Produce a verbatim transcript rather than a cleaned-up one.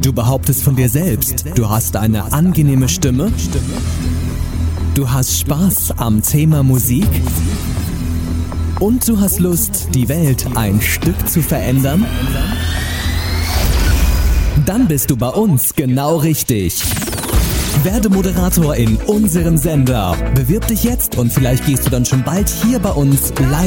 Du behauptest von dir selbst, du hast eine angenehme Stimme? Du hast Spaß am Thema Musik? Und du hast Lust, die Welt ein Stück zu verändern? Dann bist du bei uns genau richtig. Werde Moderator in unserem Sender. Bewirb dich jetzt und vielleicht gehst du dann schon bald hier bei uns live